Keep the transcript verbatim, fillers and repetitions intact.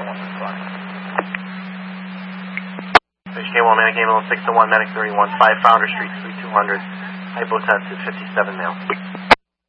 Fish K one, Manic Ambulance six oh one, Medic thirty-one, five Founder Street, three two hundred, hypo test is fifty-seven male.